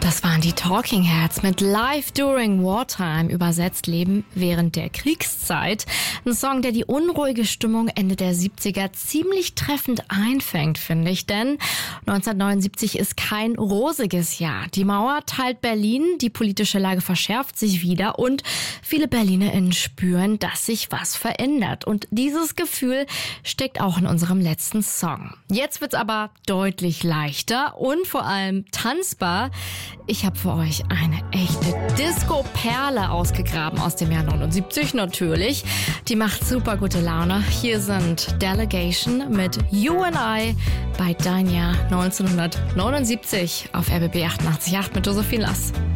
Das waren die Talking Heads mit Life During Wartime, übersetzt Leben während der Kriegszeit. Ein Song, der die unruhige Stimmung Ende der 70er ziemlich treffend einfängt, finde ich. Denn 1979 ist kein rosiges Jahr. Die Mauer teilt Berlin, die politische Lage verschärft sich wieder und viele BerlinerInnen spüren, dass sich was verändert. Und dieses Gefühl steckt auch in unserem letzten Song. Jetzt wird's aber deutlich leichter und vor allem tanzbar. Ich habe für euch eine echte Disco-Perle ausgegraben aus dem Jahr 79 natürlich. Die macht super gute Laune. Hier sind Delegation mit You and I bei Dein Jahr 1979 auf RBB 88.8 mit Josephine Lass.